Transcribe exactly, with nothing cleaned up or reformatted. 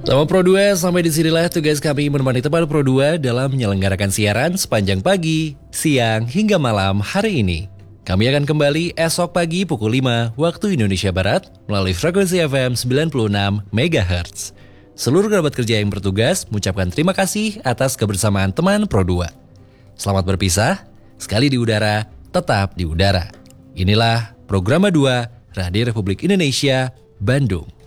Sama Pro dua, sampai di sinilah tugas kami menemani teman Pro dua dalam menyelenggarakan siaran sepanjang pagi, siang, hingga malam hari ini. Kami akan kembali esok pagi pukul lima waktu Indonesia Barat melalui frekuensi F M sembilan puluh enam megahertz. Seluruh kerabat kerja yang bertugas mengucapkan terima kasih atas kebersamaan teman Pro dua. Selamat berpisah, sekali di udara, tetap di udara. Inilah Programa dua Radio Republik Indonesia, Bandung.